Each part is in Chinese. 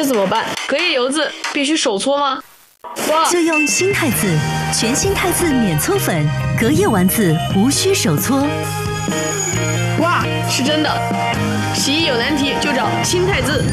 这怎么办？隔夜油渍必须手搓吗？哇！ 就用新汰渍，全新汰渍免搓粉，隔夜丸子无需手搓。 哇，是真的！洗衣有难题就找新汰渍。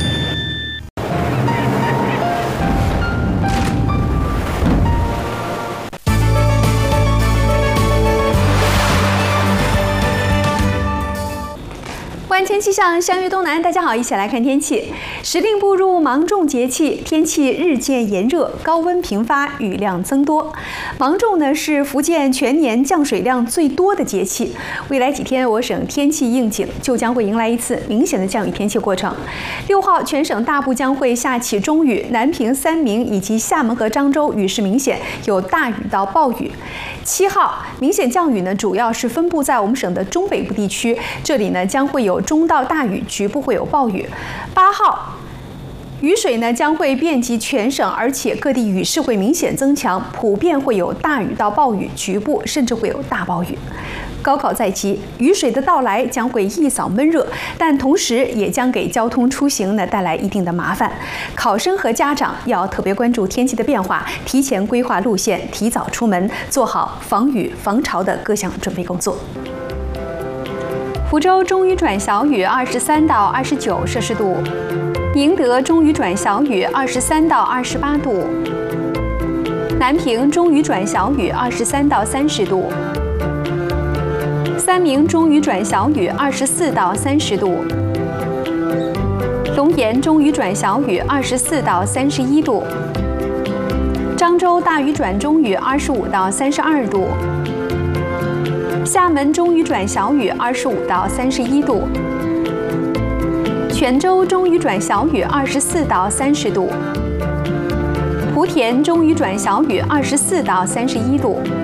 观天气象，相约东南，大家好，一起来看天气。时令步入芒种节气，天气日渐炎热，高温频发，雨量增多。芒种呢是福建全年降水量最多的节气。未来几天，我省天气应景，就将会迎来一次明显的降雨天气过程。6号，全省大部将会下起中雨，南平、三明以及厦门和漳州雨势明显，有大雨到暴雨。7号，明显降雨呢，主要是分布在我们省的中北部地区，这里呢将会有中到大雨，局部会有暴雨。8号，雨水呢将会遍及全省，而且各地雨势会明显增强，普遍会有大雨到暴雨，局部甚至会有大暴雨。高考在即，雨水的到来将会一扫闷热，但同时也将给交通出行呢带来一定的麻烦。考生和家长要特别关注天气的变化，提前规划路线，提早出门，做好防雨防潮的各项准备工作。福州中雨转小雨，23到29摄氏度；宁德中雨转小雨，23到28度；南平中雨转小雨，23到30度；三明中雨转小雨，24到30度；龙岩中雨转小雨，24到31度；漳州大雨转中雨，25到32度；厦门中雨转小雨，25到31度；泉州中雨转小雨，24到30度；莆田中雨转小雨，24到31度。